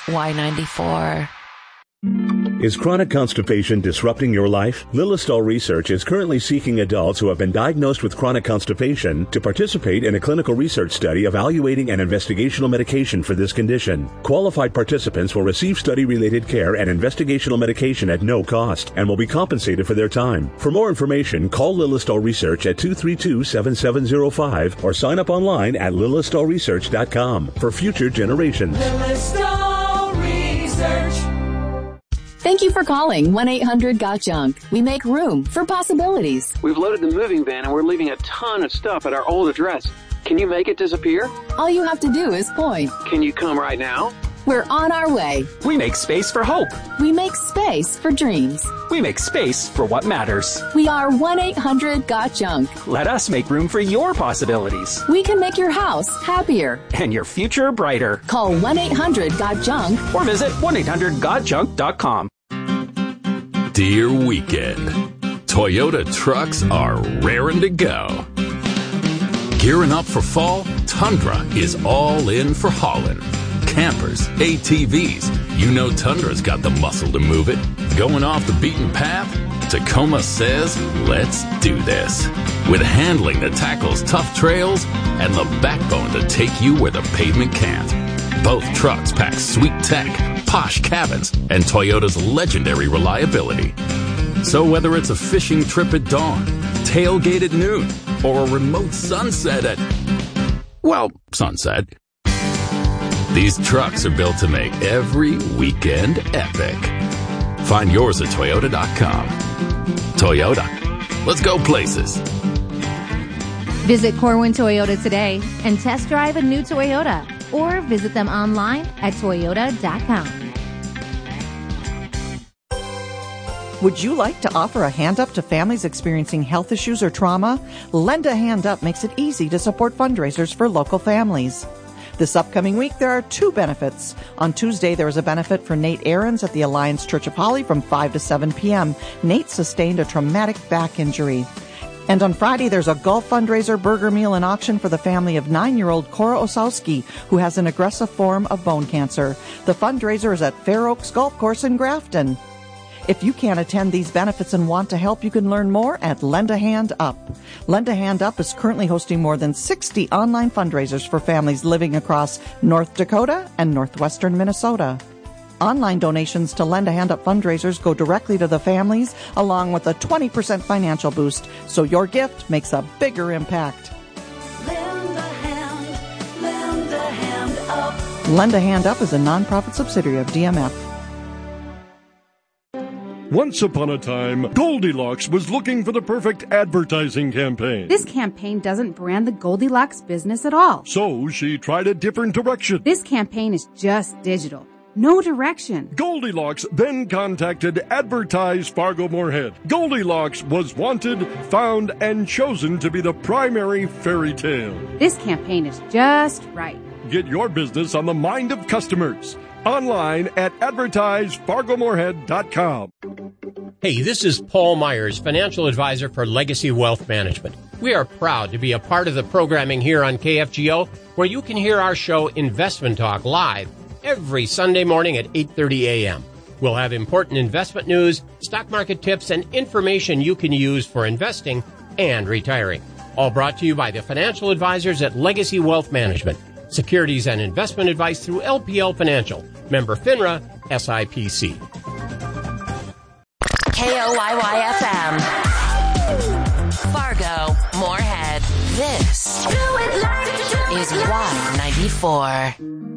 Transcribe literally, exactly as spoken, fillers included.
Y ninety-four. Is chronic constipation disrupting your life? Lilistol Research is currently seeking adults who have been diagnosed with chronic constipation to participate in a clinical research study evaluating an investigational medication for this condition. Qualified participants will receive study-related care and investigational medication at no cost and will be compensated for their time. For more information, call Lilistol Research at two three two, seven seven zero five or sign up online at lilistol research dot com for future generations. Lilistol Research. Thank you for calling one eight hundred got junk. We make room for possibilities. We've loaded the moving van and we're leaving a ton of stuff at our old address. Can you make it disappear? All you have to do is point. Can you come right now? We're on our way. We make space for hope. We make space for dreams. We make space for what matters. We are one eight hundred got junk. Let us make room for your possibilities. We can make your house happier. And your future brighter. Call one eight hundred got junk. Or visit one eight hundred got junk dot com. Dear Weekend, Toyota trucks are raring to go. Gearing up for fall, Tundra is all in for hauling. Campers, A T Vs, you know Tundra's got the muscle to move it. Going off the beaten path? Tacoma says, let's do this. With handling that tackles tough trails and the backbone to take you where the pavement can't. Both trucks pack sweet tech, posh cabins, and Toyota's legendary reliability. So whether it's a fishing trip at dawn, tailgate at noon, or a remote sunset at, well, sunset, these trucks are built to make every weekend epic. Find yours at toyota dot com. Toyota, let's go places. Visit Corwin Toyota today and test drive a new Toyota, or visit them online at toyota dot com. Would you like to offer a hand up to families experiencing health issues or trauma? Lend a Hand Up makes it easy to support fundraisers for local families. This upcoming week, there are two benefits. On Tuesday, there is a benefit for Nate Ahrens at the Alliance Church of Holly from five to seven p.m. Nate sustained a traumatic back injury. And on Friday, there's a golf fundraiser, burger meal, and auction for the family of nine-year-old Cora Osowski, who has an aggressive form of bone cancer. The fundraiser is at Fair Oaks Golf Course in Grafton. If you can't attend these benefits and want to help, you can learn more at Lend a Hand Up. Lend a Hand Up is currently hosting more than sixty online fundraisers for families living across North Dakota and northwestern Minnesota. Online donations to Lend a Hand Up fundraisers go directly to the families, along with a twenty percent financial boost, so your gift makes a bigger impact. Lend a hand, lend a hand up. Lend a Hand Up is a nonprofit subsidiary of D M F. Once upon a time, Goldilocks was looking for the perfect advertising campaign. This campaign doesn't brand the Goldilocks business at all. So she tried a different direction. This campaign is just digital. No direction. Goldilocks then contacted Advertise Fargo Moorhead. Goldilocks was wanted, found, and chosen to be the primary fairy tale. This campaign is just right. Get your business on the mind of customers. Online at advertise fargo moorhead dot com. Hey, this is Paul Myers, financial advisor for Legacy Wealth Management. We are proud to be a part of the programming here on K F G O, where you can hear our show Investment Talk live every Sunday morning at eight thirty a.m. We'll have important investment news, stock market tips, and information you can use for investing and retiring. All brought to you by the financial advisors at Legacy Wealth Management. Securities and investment advice through L P L Financial. Member FINRA, S I P C. K O Y Y F M. Fargo, Moorhead. This is Y ninety-four.